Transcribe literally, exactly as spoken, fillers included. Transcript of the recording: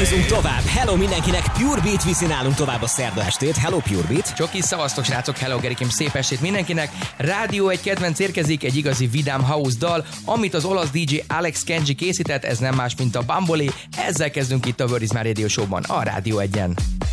Bulizunk tovább. Hello mindenkinek, Pure Beat viszi nálunk tovább a szerda estét. Hello Pure Beat. Csoki, szavaztok srácok, hello Gerikim, szép estét mindenkinek. Rádió egy kedvenc érkezik, egy igazi vidám house dal, amit az olasz dé dzsé Alex Kenji készített, ez nem más, mint a Bamboli. Ezzel kezdünk itt a Word is My Radio Show-ban, a Rádió egyen.